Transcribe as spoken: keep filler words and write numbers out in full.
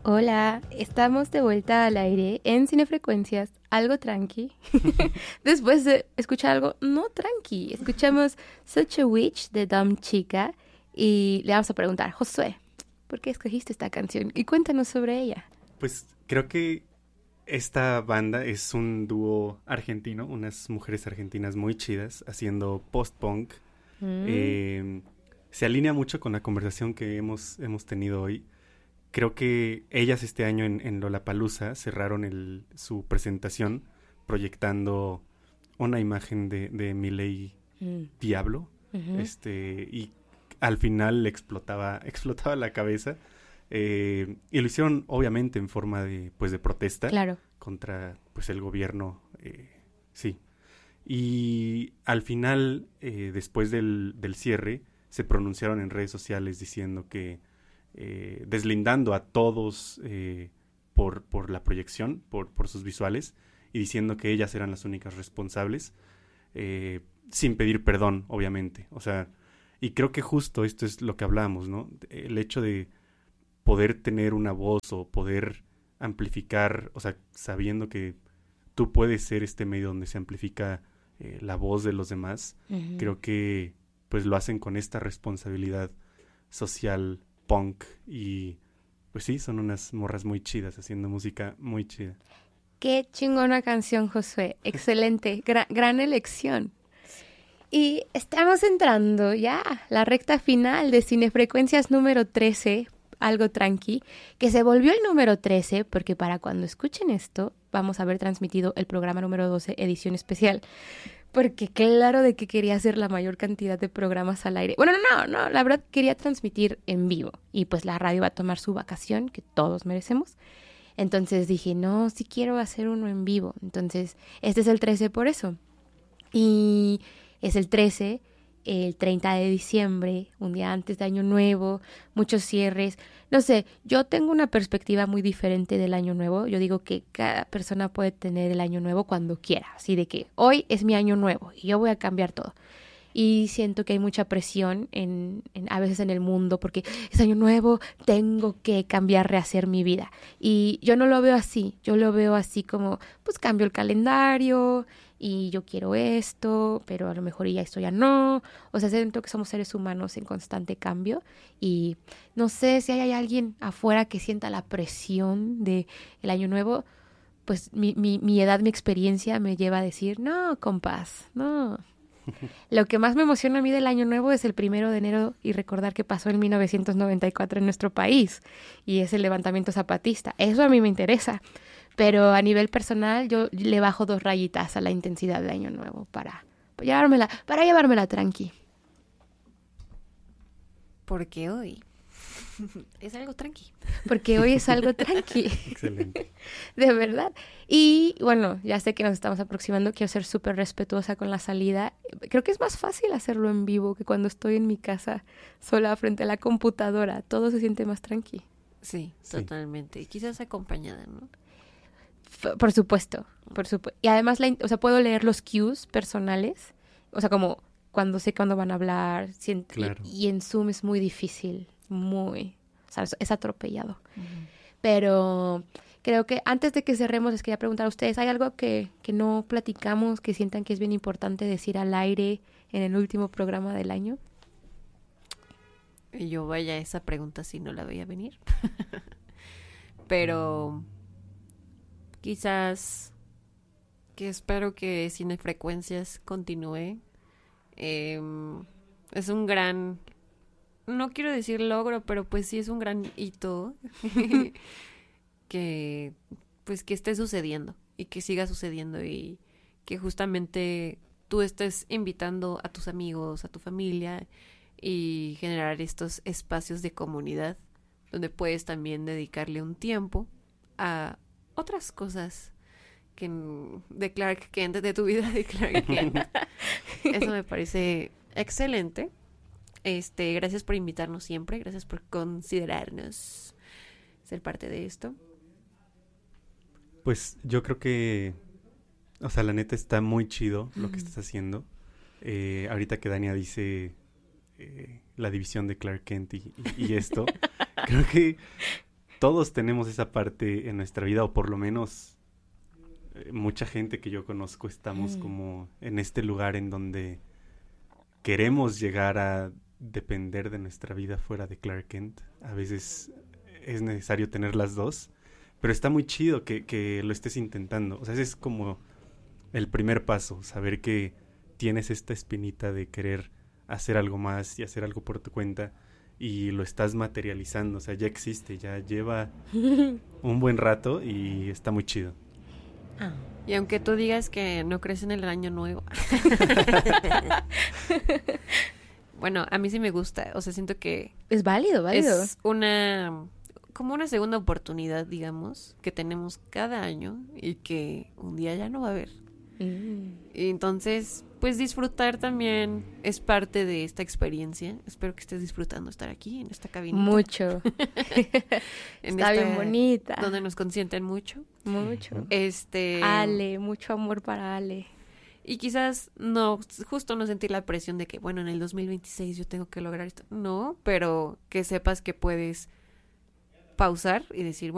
Hola, estamos de vuelta al aire en Cinefrecuencias, algo tranqui. Después de escuchar algo no tranqui, escuchamos Such a Witch de Dumb Chica y le vamos a preguntar, Josué, ¿por qué escogiste esta canción? Y cuéntanos sobre ella. Pues creo que esta banda es un dúo argentino, unas mujeres argentinas muy chidas haciendo post-punk. Mm. Eh, se alinea mucho con la conversación que hemos, hemos tenido hoy. Creo que ellas este año en, en Lollapalooza cerraron el, su presentación proyectando una imagen de, de Milei mm. Diablo. Uh-huh. Este, y al final le explotaba, explotaba la cabeza. Eh, y lo hicieron obviamente en forma de, pues, de protesta. Claro. Contra pues el gobierno. Eh, sí. Y al final, eh, después del, del cierre, se pronunciaron en redes sociales diciendo que Eh, deslindando a todos eh, por, por la proyección, por, por sus visuales, y diciendo que ellas eran las únicas responsables, eh, sin pedir perdón, obviamente. O sea, y creo que justo esto es lo que hablábamos, ¿no? El hecho de poder tener una voz o poder amplificar, o sea, sabiendo que tú puedes ser este medio donde se amplifica eh, la voz de los demás, uh-huh. Creo que pues lo hacen con esta responsabilidad social punk y pues sí, son unas morras muy chidas haciendo música muy chida. Qué chingona canción, Josué. Excelente, Gra- gran elección. Y estamos entrando ya a la recta final de Cinefrecuencias número trece, algo tranqui, que se volvió el número trece porque para cuando escuchen esto vamos a haber transmitido el programa número doce, edición especial. Porque claro de que quería hacer la mayor cantidad de programas al aire. Bueno, no, no, no, la verdad quería transmitir en vivo. Y pues la radio va a tomar su vacación, que todos merecemos. Entonces dije, no, sí quiero hacer uno en vivo. Entonces, este es el trece por eso. Y es el trece, el treinta de diciembre, un día antes de Año Nuevo, muchos cierres. No sé, yo tengo una perspectiva muy diferente del Año Nuevo. Yo digo que cada persona puede tener el Año Nuevo cuando quiera. Así de que hoy es mi Año Nuevo y yo voy a cambiar todo. Y siento que hay mucha presión en, en a veces en el mundo porque es Año Nuevo, tengo que cambiar, rehacer mi vida. Y yo no lo veo así. Yo lo veo así como, pues cambio el calendario y yo quiero esto, pero a lo mejor ya esto ya no. O sea, siento que somos seres humanos en constante cambio y no sé si hay alguien afuera que sienta la presión de el Año Nuevo, pues mi, mi, mi edad, mi experiencia me lleva a decir, no, compás, no. Lo que más me emociona a mí del Año Nuevo es el primero de enero y recordar que pasó en mil novecientos noventa y cuatro en nuestro país y es el levantamiento zapatista. Eso a mí me interesa. Pero a nivel personal yo le bajo dos rayitas a la intensidad del Año Nuevo para, para llevármela, para llevármela tranqui. Porque hoy es algo tranqui. Porque hoy es algo tranqui. Excelente. De verdad. Y bueno, ya sé que nos estamos aproximando, quiero ser súper respetuosa con la salida. Creo que es más fácil hacerlo en vivo que cuando estoy en mi casa sola frente a la computadora. Todo se siente más tranqui. Sí, sí. Totalmente. Y quizás acompañada, ¿no? Por supuesto, por supuesto. Y además, la, o sea, puedo leer los cues personales, o sea, como cuando sé cuándo van a hablar, siento, claro. y, y en Zoom es muy difícil, muy, o sea, es, es atropellado. Uh-huh. Pero creo que antes de que cerremos les quería preguntar a ustedes, ¿hay algo que, que no platicamos, que sientan que es bien importante decir al aire en el último programa del año? Y yo vaya, esa pregunta sí no la veía venir. Pero quizás que espero que Cinefrecuencias continúe. Eh, es un gran, no quiero decir logro, pero pues sí es un gran hito que pues que esté sucediendo y que siga sucediendo y que justamente tú estés invitando a tus amigos, a tu familia y generar estos espacios de comunidad donde puedes también dedicarle un tiempo a otras cosas que de Clark Kent, de tu vida de Clark Kent. Eso me parece excelente. Este, gracias por invitarnos siempre, gracias por considerarnos ser parte de esto. Pues yo creo que, o sea, la neta está muy chido lo que estás haciendo. Eh, ahorita que Dania dice eh, la división de Clark Kent y, y, y esto, creo que todos tenemos esa parte en nuestra vida, o por lo menos eh, mucha gente que yo conozco estamos mm. como en este lugar en donde queremos llegar a depender de nuestra vida fuera de Clark Kent. A veces es necesario tener las dos, pero está muy chido que, que lo estés intentando. O sea, ese es como el primer paso, saber que tienes esta espinita de querer hacer algo más y hacer algo por tu cuenta, y lo estás materializando. O sea, ya existe, ya lleva un buen rato y está muy chido. Ah. Y aunque tú digas que no crees en el año nuevo, bueno, a mí sí me gusta. O sea, siento que es válido, válido. Es una, como una segunda oportunidad, digamos, que tenemos cada año y que un día ya no va a haber. Mm. Y entonces, pues disfrutar también es parte de esta experiencia. Espero que estés disfrutando estar aquí en esta cabina. Mucho. Está bien bonita. Donde nos consienten mucho. Mucho. Este. Ale, mucho amor para Ale. Y quizás no, justo no sentir la presión de que, bueno, en el dos mil veintiséis yo tengo que lograr esto. No, pero que sepas que puedes pausar y decir,